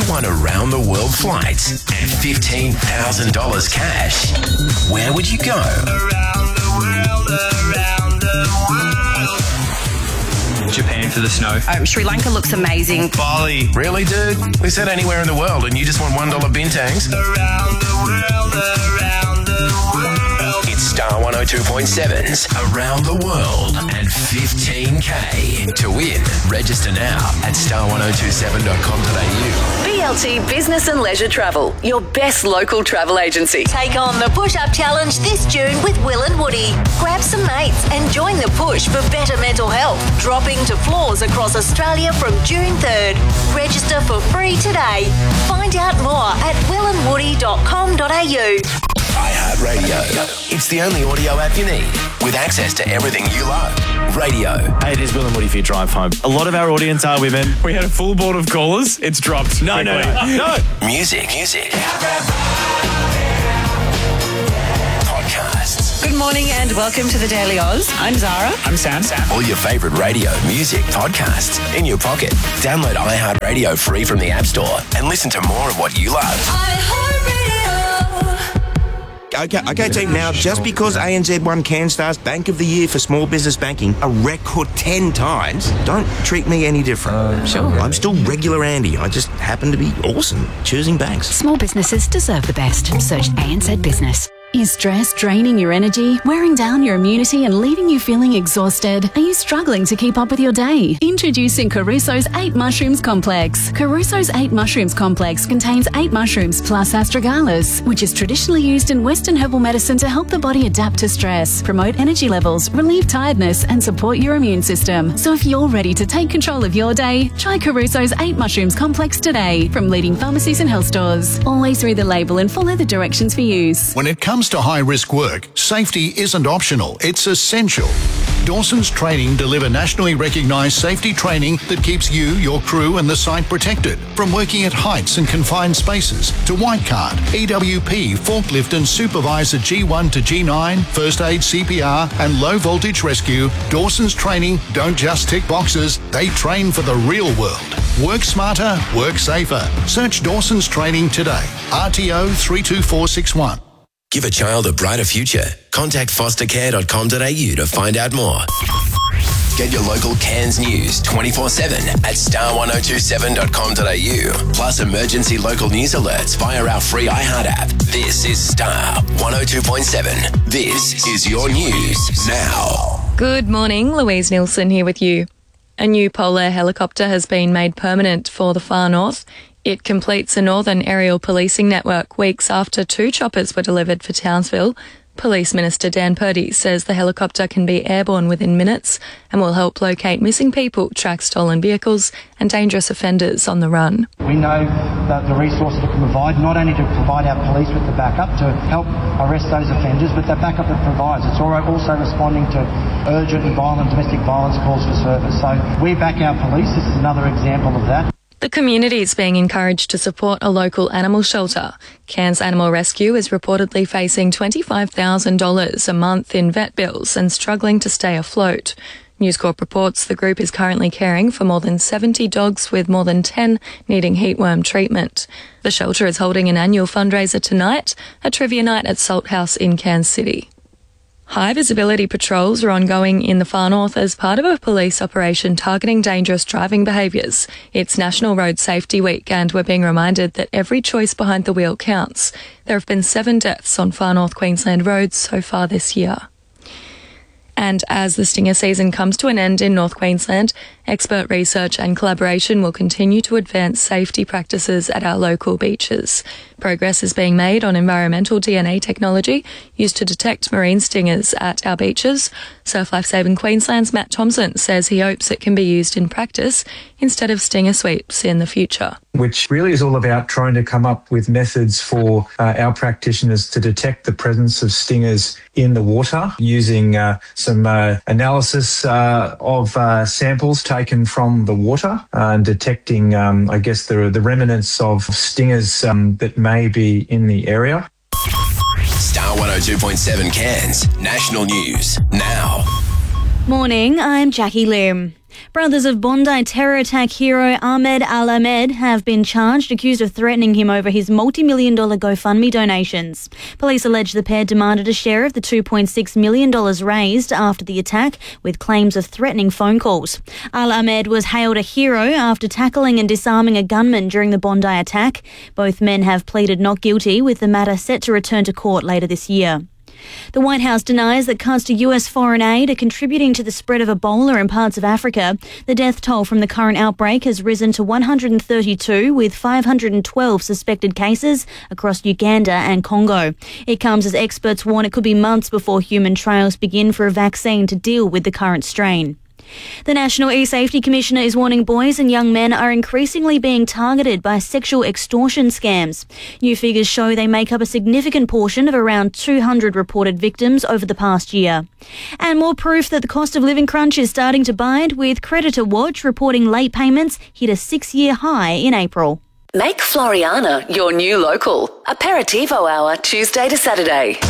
won around the world flights and $15,000 cash, where would you go? Around the world, around the world. Japan for the snow. Sri Lanka looks amazing. Bali. Really, dude? We said anywhere in the world and you just want $1 bintangs? Around the world, around the world. It's Star 102.7's Around the World and $15K. To win, register now at star1027.com.au. BLT Business and Leisure Travel, your best local travel agency. Take on the Push-Up Challenge this June with Will and Woody. Grab some mates and join the push for better mental health. Dropping to floors across Australia from June 3rd. Register for free today. Find out more at willandwoody.com.au. iHeartRadio. It's the only audio app you need with access to everything you love. Radio. Hey, it is Will and Woody for your drive home. A lot of our audience are women. We had a full board of callers. It's dropped. No. Music. Podcasts. Good morning and welcome to the Daily Oz. I'm Zara. I'm Sam. All your favourite radio, music, podcasts in your pocket. Download iHeartRadio free from the App Store and listen to more of what you love. Okay, team. Now, just because ANZ won CanStar's Bank of the Year for Small Business Banking a record 10 times, don't treat me any different. Sure. I'm still regular Andy. I just happen to be awesome choosing banks. Small businesses deserve the best. Search ANZ Business. Is stress draining your energy, wearing down your immunity and leaving you feeling exhausted? Are you struggling to keep up with your day? Introducing Caruso's 8 Mushrooms Complex. Caruso's 8 Mushrooms Complex contains 8 mushrooms plus astragalus, which is traditionally used in Western herbal medicine to help the body adapt to stress, promote energy levels, relieve tiredness and support your immune system. So if you're ready to take control of your day, try Caruso's 8 Mushrooms Complex today from leading pharmacies and health stores. Always read the label and follow the directions for use. When it comes to high-risk work, safety isn't optional, it's essential. Dawson's Training deliver nationally recognised safety training that keeps you, your crew and the site protected. From working at heights and confined spaces to white card, EWP, forklift and supervisor G1 to G9, first aid, CPR and low voltage rescue, Dawson's Training don't just tick boxes, they train for the real world. Work smarter, work safer. Search Dawson's Training today. RTO 32461. Give a child a brighter future. Contact fostercare.com.au to find out more. Get your local Cairns news 24/7 at star1027.com.au. Plus emergency local news alerts via our free iHeart app. This is Star 102.7. This is your news now. Good morning, Louise Nielsen here with you. A new Polair helicopter has been made permanent for the far north. It completes a northern aerial policing network weeks after 2 choppers were delivered for Townsville. Police Minister Dan Purdy says the helicopter can be airborne within minutes and will help locate missing people, track stolen vehicles and dangerous offenders on the run. We know that the resources it can provide, not only to provide our police with the backup to help arrest those offenders, but the backup it provides. It's also responding to urgent and violent domestic violence calls for service. So we back our police. This is another example of that. The community is being encouraged to support a local animal shelter. Cairns Animal Rescue is reportedly facing $25,000 a month in vet bills and struggling to stay afloat. News Corp reports the group is currently caring for more than 70 dogs, with more than 10 needing heatworm treatment. The shelter is holding an annual fundraiser tonight, a trivia night at Salt House in Cairns City. High visibility patrols are ongoing in the far north as part of a police operation targeting dangerous driving behaviours. It's National Road Safety Week and we're being reminded that every choice behind the wheel counts. There have been 7 deaths on far north Queensland roads so far this year. And as the stinger season comes to an end in North Queensland, expert research and collaboration will continue to advance safety practices at our local beaches. Progress is being made on environmental DNA technology used to detect marine stingers at our beaches. Surf Life Saving Queensland's Matt Thompson says he hopes it can be used in practice instead of stinger sweeps in the future. Which really is all about trying to come up with methods for our practitioners to detect the presence of stingers in the water using some analysis of samples taken from the water and detecting, the remnants of stingers that may be in the area. Star 102.7 Cairns, national news now. Morning, I'm Jackie Lim. Brothers of Bondi terror attack hero Ahmed Al-Ahmed have been charged, accused of threatening him over his multi-million-dollar GoFundMe donations. Police allege the pair demanded a share of the $2.6 million raised after the attack, with claims of threatening phone calls. Al-Ahmed was hailed a hero after tackling and disarming a gunman during the Bondi attack. Both men have pleaded not guilty, with the matter set to return to court later this year. The White House denies that cuts to US foreign aid are contributing to the spread of Ebola in parts of Africa. The death toll from the current outbreak has risen to 132, with 512 suspected cases across Uganda and Congo. It comes as experts warn it could be months before human trials begin for a vaccine to deal with the current strain. The National E-Safety Commissioner is warning boys and young men are increasingly being targeted by sexual extortion scams. New figures show they make up a significant portion of around 200 reported victims over the past year. And more proof that the cost of living crunch is starting to bite, with Creditor Watch reporting late payments hit a 6-year high in April. Make Floriana your new local. Aperitivo hour, Tuesday to Saturday.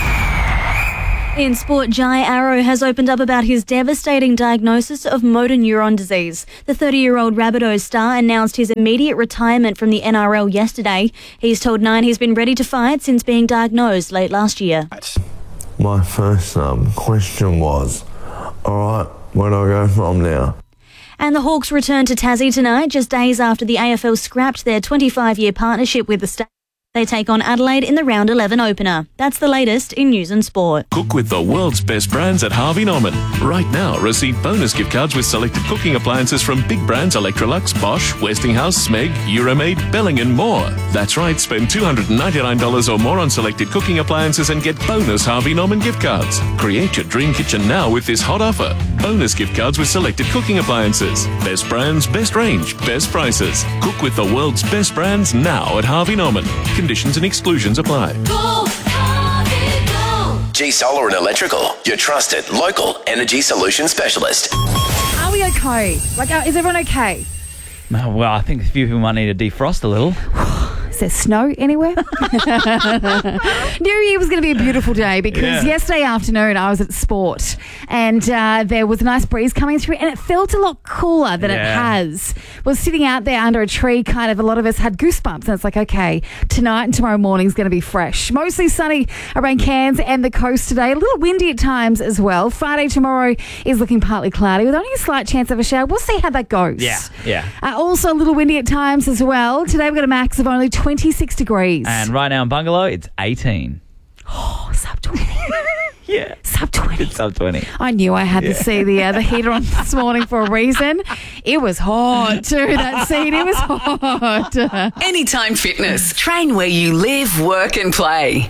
In sport, Jai Arrow has opened up about his devastating diagnosis of motor neuron disease. The 30-year-old Rabbitohs star announced his immediate retirement from the NRL yesterday. He's told Nine he's been ready to fight since being diagnosed late last year. My first question was, all right, where do I go from now? And the Hawks return to Tassie tonight, just days after the AFL scrapped their 25-year partnership with the state. They take on Adelaide in the Round 11 opener. That's the latest in news and sport. Cook with the world's best brands at Harvey Norman. Right now, receive bonus gift cards with selected cooking appliances from big brands Electrolux, Bosch, Westinghouse, Smeg, Euromaid, Belling and more. That's right, spend $299 or more on selected cooking appliances and get bonus Harvey Norman gift cards. Create your dream kitchen now with this hot offer. Bonus gift cards with selected cooking appliances. Best brands, best range, best prices. Cook with the world's best brands now at Harvey Norman. Conditions and exclusions apply. Go, Harvey, go. G Solar and Electrical, your trusted local energy solution specialist. Are we okay? Is everyone okay? Well, I think a few people might need to defrost a little. Is there snow anywhere? New Year was going to be a beautiful day because yesterday afternoon I was at sport and there was a nice breeze coming through and it felt a lot cooler than it has. Was sitting out there under a tree, kind of a lot of us had goosebumps and it's like, okay, tonight and tomorrow morning is going to be fresh. Mostly sunny around Cairns and the coast today. A little windy at times as well. Friday tomorrow is looking partly cloudy with only a slight chance of a shower. We'll see how that goes. Also a little windy at times as well. Today we've got a max of only 26 degrees. And right now in Bungalow, it's 18. Oh, sub 20. Yeah. Sub 20. It's sub 20. I knew I had to see the heater on this morning for a reason. It was hot too, that seat. It was hot. Anytime Fitness. Train where you live, work and play.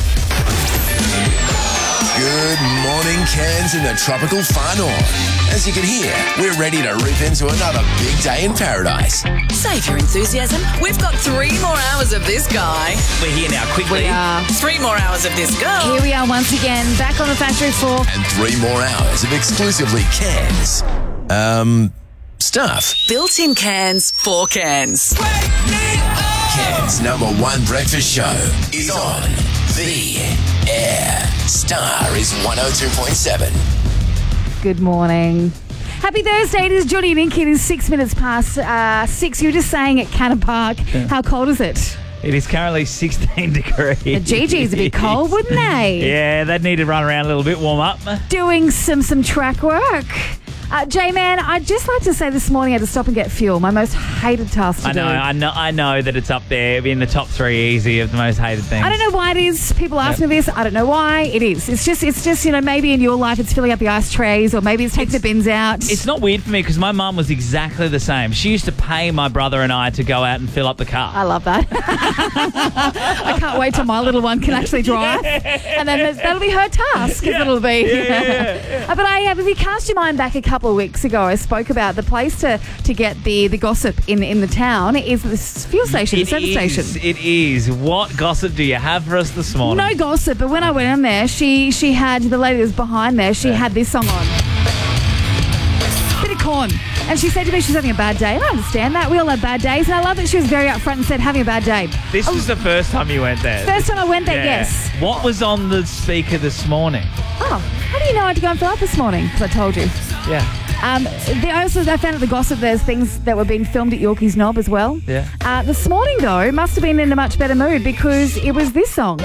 Good morning, Cairns in the tropical far north. As you can hear, we're ready to rip into another big day in paradise. Save your enthusiasm. We've got 3 more hours of this guy. We're here now, quickly. We are. 3 more hours of this girl. Here we are once again, back on the factory floor. And 3 more hours of exclusively Cairns. Stuff. Built-in cans for cans. Cairns' #1 breakfast show is on the air. Star is 102.7. Good morning. Happy Thursday. It is Johnny and Inky. It is 6 minutes past 6. You were just saying at Cannon Park. How cold is it? It is currently 16 degrees. The GG's a bit cold, wouldn't they? Yeah, they'd need to run around a little bit, warm up. Doing some track work. J-Man, I'd just like to say this morning I had to stop and get fuel. My most hated task to do. I know that it's up there in the top 3 easy of the most hated things. I don't know why it is. People ask me this. I don't know why it is. It's just maybe in your life it's filling up the ice trays or maybe it's taking the bins out. It's not weird for me because my mum was exactly the same. She used to pay my brother and I to go out and fill up the car. I love that. I can't wait till my little one can actually drive. And then that'll be her task. It'll be. But if you cast your mind back a couple of weeks ago, I spoke about the place to get the gossip in the town is the fuel station, the service station. It is. What gossip do you have for us this morning? No gossip, but when I went in there, she had, the lady that was behind there, she had this song on. Bit of Corn. And she said to me she's having a bad day. And I understand that. We all have bad days. And I love that she was very upfront and said, having a bad day. This was the first time you went there? First time I went there, yes. What was on the speaker this morning? Oh, how do you know I had to go and fill up this morning? Because I told you. Yeah. I found at the gossip there's things that were being filmed at Yorkie's Knob as well. Yeah. This morning, though, must have been in a much better mood because it was this song.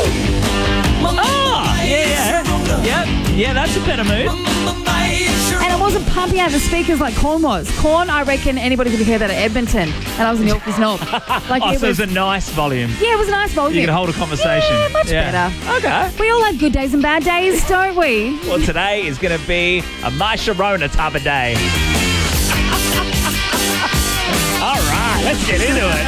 Oh, yeah, that's a better mood. And it wasn't pumping out the speakers like Corn was. Corn, I reckon anybody could hear that at Edmonton. And I was in Yorkie's Knob. So it was a nice volume. Yeah, it was a nice volume. You could hold a conversation. Yeah, much better. Okay. We all have good days and bad days, don't we? Well, today is going to be a My Sharona type of day. All right, let's get into it.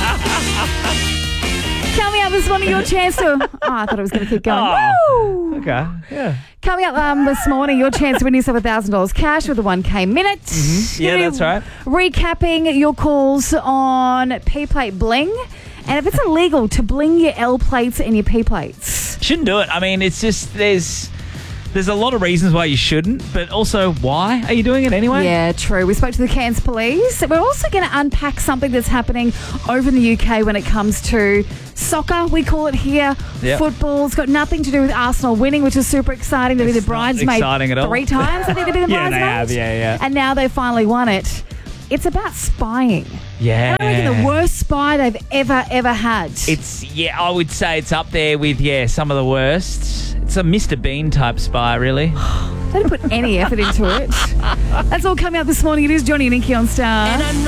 Coming up this morning, your chance to... Oh, I thought it was going to keep going. Woo! Okay, yeah. Coming up this morning, your chance to win yourself $1,000 cash with a 1K minute. Mm-hmm. Yeah, that's right. Recapping your calls on P-plate bling. And if it's illegal to bling your L plates and your P plates. Shouldn't do it. I mean, it's just there's a lot of reasons why you shouldn't, but also why are you doing it anyway? Yeah, true. We spoke to the Cairns Police. We're also going to unpack something that's happening over in the UK when it comes to soccer, we call it here. Yep. Football. It's got nothing to do with Arsenal winning, which is super exciting. They've been the bridesmaid exciting at all. 3 times. I think they've been the Yeah, they bridesmaids. have. Yeah. And now they finally won it. It's about spying. Yeah. I reckon the worst spy they've ever had. I would say it's up there with, some of the worst. It's a Mr. Bean type spy, really. They didn't put any effort into it. That's all coming up this morning. It is Johnny and Nikki on Star.